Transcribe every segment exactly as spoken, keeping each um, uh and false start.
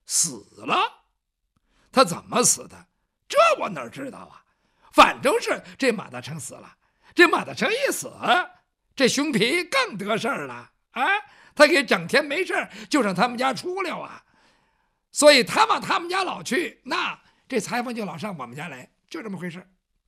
死了。他怎么死的？这我哪知道啊？反正是这马大成死了。这马大成一死，这熊皮更得事儿了啊！他给整天没事就上他们家出溜啊，所以他往他们家老去，那这裁缝就老上我们家来，就这么回事。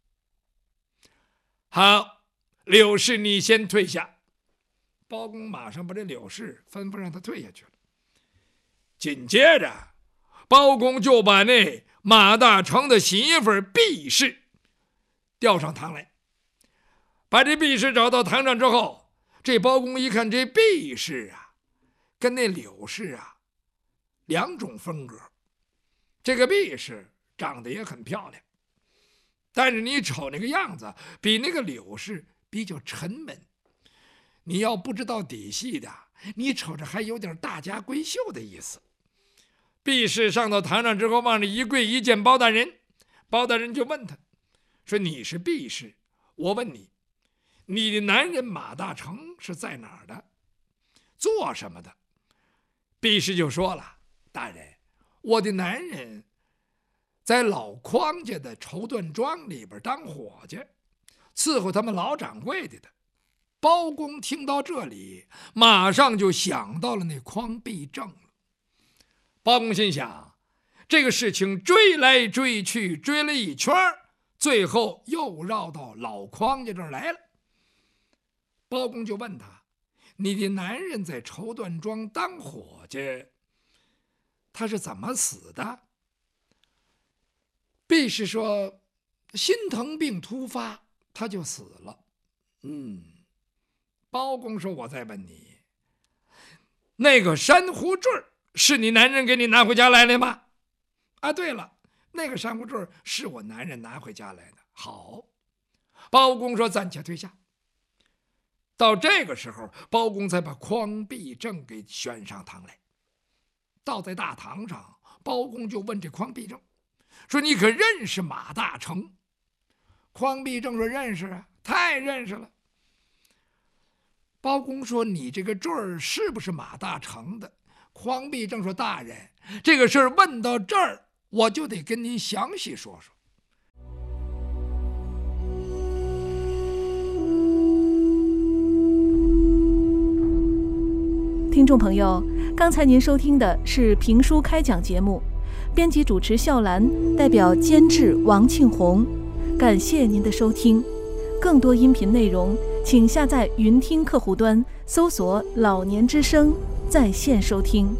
好，柳氏你先退下。包公马上把这柳氏吩咐让他退下去了。紧接着，包公就把那马大成的媳妇毕氏调上堂来。把这毕氏找到堂上之后，这包公一看这毕氏啊，跟那柳氏啊两种风格。这个毕氏长得也很漂亮，但是你瞅那个样子，比那个柳氏比较沉闷。你要不知道底细的，你瞅着还有点大家闺秀的意思。毕氏上到堂上之后，往那一跪，一见包大人，包大人就问他说：“你是毕氏，我问你，你的男人马大成是在哪儿的？做什么的？”毕氏就说了：“大人，我的男人在老匡家的绸缎庄里边当伙计，伺候他们老掌柜的的。”包公听到这里，马上就想到了那匡必正了。包公心想，这个事情追来追去，追了一圈，最后又绕到老匡家这儿来了。包公就问他：“你的男人在绸缎庄当伙计，他是怎么死的？”毕氏说：“心疼病突发，他就死了。”嗯。包公说：“我再问你，那个珊瑚坠是你男人给你拿回家来了吗？”啊，对了，那个珊瑚坠是我男人拿回家来的。好，包公说：“暂且退下。”到这个时候，包公才把匡必正给选上堂来。倒在大堂上，包公就问这匡必正说：“你可认识马大成？”匡必正说：“认识啊，太认识了。”包公说：“你这个坠儿是不是马大成的？”匡必正说：“大人，这个事儿问到这儿，我就得跟您详细说说。” 听众朋友，刚才您收听的是评书开讲节目，编辑主持笑兰，代表监制王庆红，感谢您的收听。更多音频内容，请下载云听客户端，搜索“老年之声”在线收听。